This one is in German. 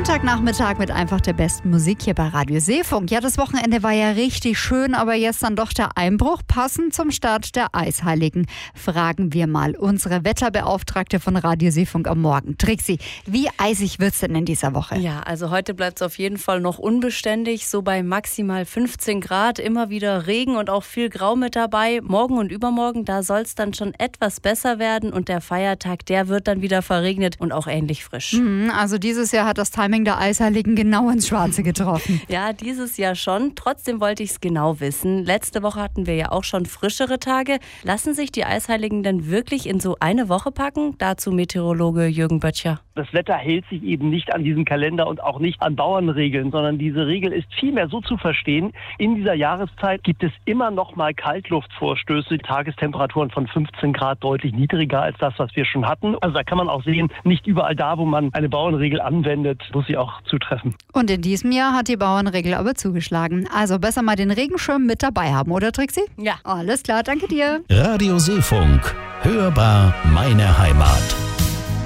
Montagnachmittag mit einfach der besten Musik hier bei Radio Seefunk. Ja, das Wochenende war ja richtig schön, aber jetzt dann doch der Einbruch. Passend zum Start der Eisheiligen fragen wir mal unsere Wetterbeauftragte von Radio Seefunk am Morgen. Trixi, wie eisig wird's denn in dieser Woche? Ja, also heute bleibt es auf jeden Fall noch unbeständig, so bei maximal 15 Grad, immer wieder Regen und auch viel Grau mit dabei. Morgen und übermorgen, da soll es dann schon etwas besser werden und der Feiertag, der wird dann wieder verregnet und auch ähnlich frisch. Also dieses Jahr hat das Timing der Eisheiligen genau ins Schwarze getroffen. Ja, dieses Jahr schon. Trotzdem wollte ich es genau wissen. Letzte Woche hatten wir ja auch schon frischere Tage. Lassen sich die Eisheiligen denn wirklich in so eine Woche packen? Dazu Meteorologe Jürgen Böttcher. Das Wetter hält sich eben nicht an diesen Kalender und auch nicht an Bauernregeln, sondern diese Regel ist vielmehr so zu verstehen, in dieser Jahreszeit gibt es immer noch mal Kaltluftvorstöße, Tagestemperaturen von 15 Grad deutlich niedriger als das, was wir schon hatten. Also da kann man auch sehen, nicht überall da, wo man eine Bauernregel anwendet, muss sie auch zutreffen. Und in diesem Jahr hat die Bauernregel aber zugeschlagen. Also besser mal den Regenschirm mit dabei haben, oder Trixi? Ja. Alles klar, danke dir. Radio Seefunk. Hörbar meine Heimat.